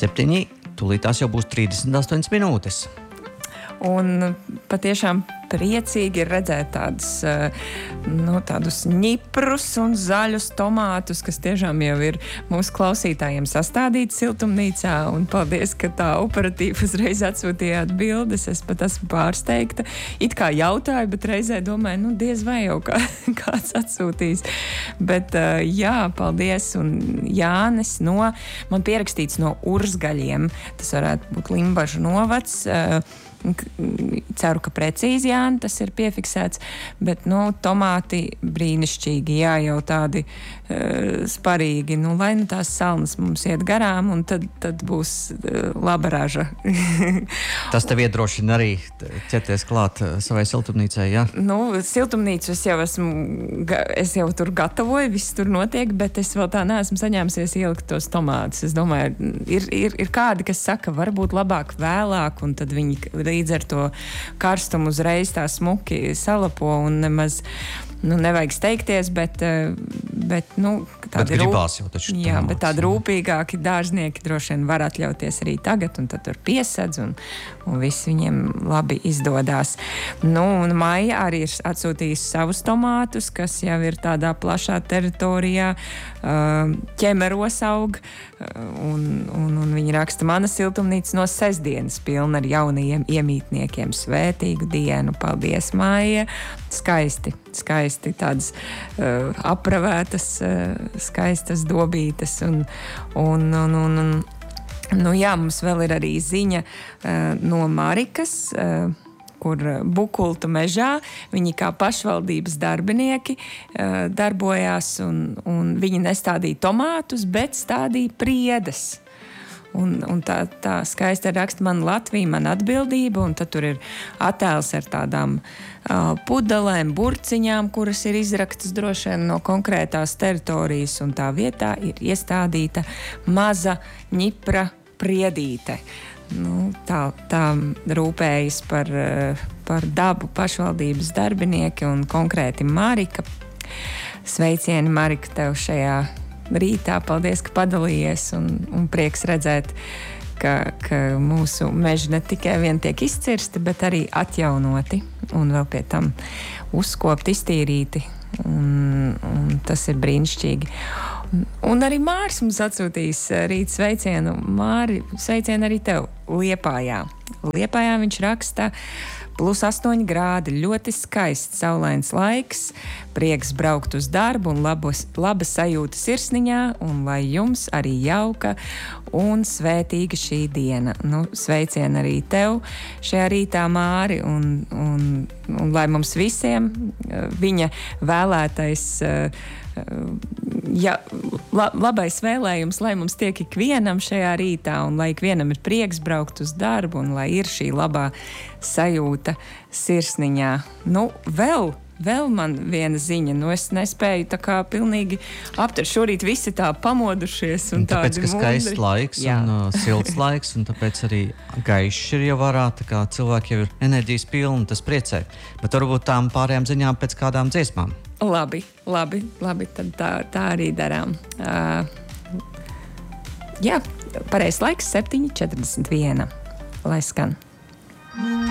7, tūlītās jau būs 38 minūtes. Un patiešām priecīgi ir redzēt tādus ņiprus un zaļus tomātus, kas tiešām jau ir mūsu klausītājiem sastādīti siltumnīcā. Un paldies, ka tā operatīvi uzreiz atsūtījāt bildes. Es pat esmu pārsteigta. It kā jautāju, bet reizē domāju, diez vai jau kāds atsūtīs. Bet jā, paldies. Un Jānis man pierakstīts no Urzgaļiem. Tas varētu būt Limbažu novads. Ceru, ka precīzi, Jāni, tas ir piefiksēts, bet, tomāti brīnišķīgi, jā, jau tādi sparīgi, lai tās salnas mums iet garām, un tad būs laba raža. Tas tev iedrošina arī ķerties klāt savai siltumnīcai, jā? Siltumnīcu es jau tur gatavoju, viss tur notiek, bet es vēl tā neesmu saņēmusies ielikt tos tomātus. Es domāju, ir kādi, kas saka, varbūt labāk vēlāk, un tad viņi līdz ar to karstumu uzreiz tā smuki salapo un nemaz nevajag steigties, bet gribās jau taču tomātus. Jā, bet tādi rūpīgāki dārznieki droši vien var atļauties arī tagad, un tad tur piesedz, un viss viņiem labi izdodās. Un Maija arī ir atsūtījusi savus tomātus, kas jau ir tādā plašā teritorijā, ķemeros aug, un viņi raksta, mana siltumnīca no sestdienas pilna ar jaunajiem iemītniekiem. Svētīgu dienu, paldies, Maija! Skaisti tādas apravētas, skaistas dobītes jā, mums vēl ir arī ziņa no Marikas, kur Bukultu mežā viņi kā pašvaldības darbinieki darbojās un viņi nestādīja tomātus, bet stādīja priedes. Un tā skaisti raksta man Latvija, man atbildība, un tad tur ir attēls ar tādām pudelēm, burciņām, kuras ir izraktas droši vien no konkrētās teritorijas, un tā vietā ir iestādīta maza ņipra priedīte. Tā rūpējas par dabu pašvaldības darbinieki un konkrēti Marika. Sveicieni, Marika, tev šajā rītā. Paldies, ka padalījies un prieks redzēt, ka mūsu meži ne tikai vien tiek izcirsti, bet arī atjaunoti un vēl pie tam uzkopti, iztīrīti. Un tas ir brīnišķīgi. Un arī Māris mums atsūtīs rīt sveicienu. Māri, sveicienu arī tev Liepājā. Liepājā viņš raksta +8 grādi, ļoti skaists saulains laiks, prieks braukt uz darbu un laba sajūta sirsniņā, un lai jums arī jauka un svētīga šī diena. Sveicien arī tev šajā rītā, Māri, un lai mums visiem viņa vēlētais labais vēlējums, lai mums tiek ikvienam šajā rītā, un lai ikvienam ir prieks braukt uz darbu, un lai ir šī labā sajūta sirsniņā. Vēl man viena ziņa, es nespēju tā kā pilnīgi aptvert. Šorīt visi tā pamodušies un tāpēc, tādi ka skaists laiks un silts laiks, un tāpēc arī gaišs ir jau varā, tā kā cilvēki jau ir enerģijas pilni, tas priecē. Bet varbūt tām pārējām ziņām pēc kādām dziesmām. Labi, tad tā arī darām. Jā, pareizs laiks 7:41. Lai skan.